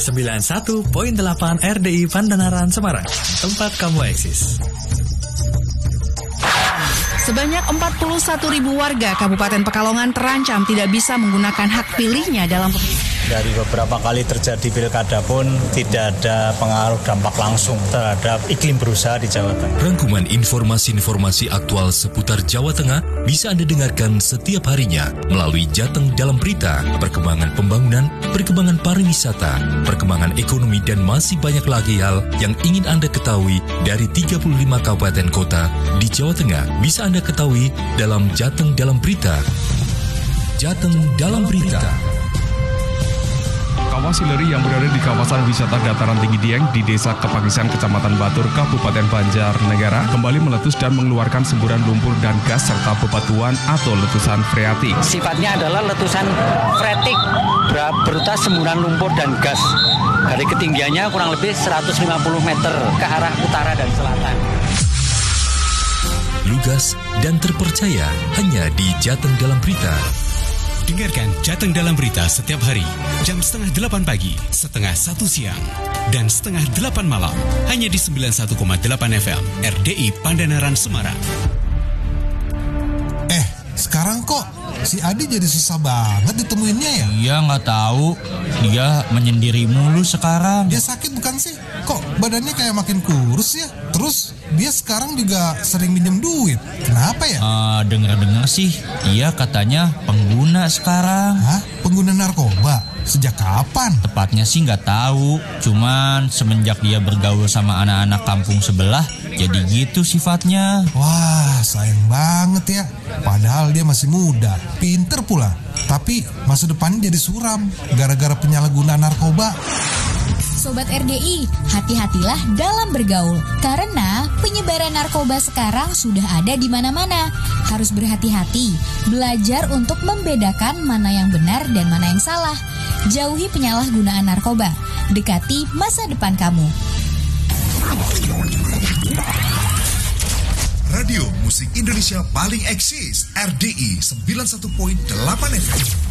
91.8 RDI Pandanaran Semarang, tempat kamu eksis. Sebanyak 41.000 warga Kabupaten Pekalongan terancam tidak bisa menggunakan hak pilihnya dalam pemilihan. Dari beberapa kali terjadi pilkada pun tidak ada pengaruh dampak langsung terhadap iklim berusaha di Jawa Tengah. Rangkuman informasi-informasi aktual seputar Jawa Tengah bisa Anda dengarkan setiap harinya melalui Jateng Dalam Berita, perkembangan pembangunan, perkembangan pariwisata, perkembangan ekonomi, dan masih banyak lagi hal yang ingin Anda ketahui dari 35 kabupaten kota di Jawa Tengah bisa Anda ketahui dalam Jateng Dalam Berita. Jateng Dalam Berita. Kawah Sileri yang berada di kawasan wisata dataran tinggi Dieng di Desa Kepagisan, Kecamatan Batur, Kabupaten Banjarnegara kembali meletus dan mengeluarkan semburan lumpur dan gas serta bebatuan atau letusan freatik. Sifatnya adalah letusan freatik berupa semburan lumpur dan gas. Dari ketinggiannya kurang lebih 150 meter ke arah utara dan selatan. Lugas dan terpercaya hanya di Jateng Dalam Berita. Dengarkan Jateng Dalam Berita setiap hari, jam 7:30 pagi, 7:30 siang, dan 7:30 malam, hanya di 91,8 FM, RDI Pandanaran Semarang. Sekarang kok si Adi jadi susah banget ditemuinnya ya? Iya, nggak tahu. Dia menyendiri mulu sekarang. Dia sakit bukan sih? Kok badannya kayak makin kurus ya? Terus dia sekarang juga sering minjem duit. Kenapa ya? Dengar-dengar sih, dia katanya pengguna sekarang. Hah? Pengguna narkoba? Sejak kapan? Tepatnya sih nggak tahu. Cuman semenjak dia bergaul sama anak-anak kampung sebelah, jadi gitu sifatnya. Wah, sayang banget ya. Padahal dia masih muda, pinter pula. Tapi masa depannya jadi suram gara-gara penyalahgunaan narkoba. Sobat RDI, hati-hatilah dalam bergaul karena penyebaran narkoba sekarang sudah ada di mana-mana. Harus berhati-hati, belajar untuk membedakan mana yang benar dan mana yang salah. Jauhi penyalahgunaan narkoba, dekati masa depan kamu. Radio Musik Indonesia paling eksis, RDI 91.8 FM.